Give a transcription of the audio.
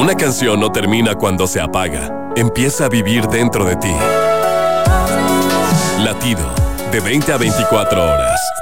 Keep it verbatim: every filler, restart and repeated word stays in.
Una canción no termina cuando se apaga. Empieza a vivir dentro de ti. Latido, de veinte a veinticuatro horas.